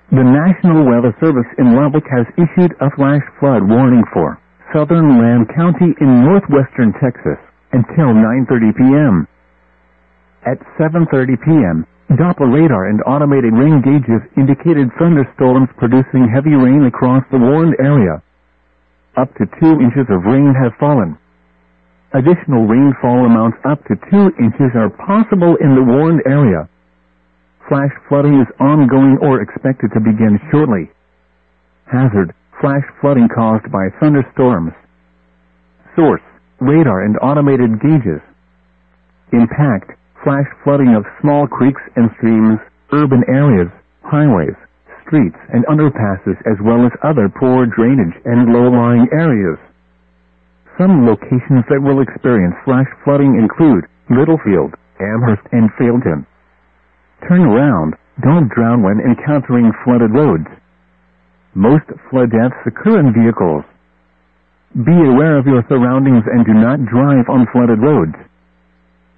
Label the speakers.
Speaker 1: The National Weather Service in Lubbock has issued a flash flood warning for southern Lamb County in northwestern Texas until 9:30 p.m. At 7:30 p.m., Doppler radar and automated rain gauges indicated thunderstorms producing heavy rain across the warned area. Up to 2 inches of rain have fallen. Additional rainfall amounts up to 2 inches are possible in the warned area. Flash flooding is ongoing or expected to begin shortly. Hazard: flash flooding caused by thunderstorms. Source: radar and automated gauges. Impact: flash flooding of small creeks and streams, urban areas, highways, streets and underpasses as well as other poor drainage and low-lying areas. Some locations that will experience flash flooding include Littlefield, Amherst and Fayetteville. Turn around, don't drown when encountering flooded roads. Most flood deaths occur in vehicles. Be aware of your surroundings and do not drive on flooded roads.